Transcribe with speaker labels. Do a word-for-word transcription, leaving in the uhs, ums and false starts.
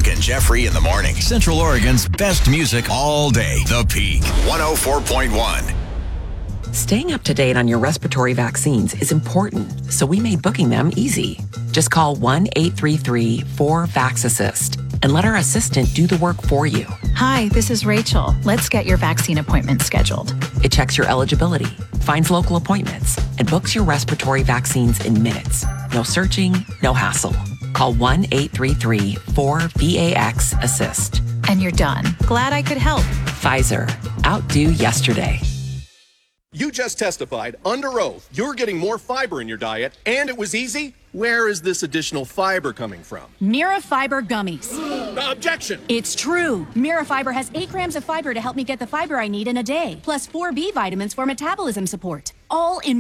Speaker 1: Brooke and Jeffrey in the morning. Central Oregon's best music all day. The Peak. one oh four point one.
Speaker 2: Staying up to date on your respiratory vaccines is important, so we made booking them easy. Just call one eight three three four vax assist and let our assistant do the work for you.
Speaker 3: Hi, this is Rachel. Let's get your vaccine appointment scheduled.
Speaker 2: It checks your eligibility, finds local appointments, and books your respiratory vaccines in minutes. No searching, no hassle. Call one eight three three four vax assist.
Speaker 3: And you're done. Glad I could help.
Speaker 2: Pfizer. Outdo yesterday.
Speaker 4: You just testified under oath you're getting more fiber in your diet, and it was easy? Where is this additional fiber coming from?
Speaker 5: Mirafiber gummies.
Speaker 4: Objection!
Speaker 5: It's true. Mirafiber has eight grams of fiber to help me get the fiber I need in a day, plus four B vitamins for metabolism support. All in